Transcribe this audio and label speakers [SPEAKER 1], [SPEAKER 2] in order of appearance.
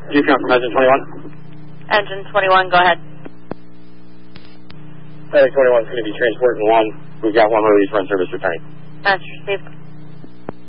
[SPEAKER 1] Yukon from Engine 21.
[SPEAKER 2] Engine 21, go ahead.
[SPEAKER 1] FedEx 21 is going to be transporting one. We've got one release run service returning.
[SPEAKER 2] That's received.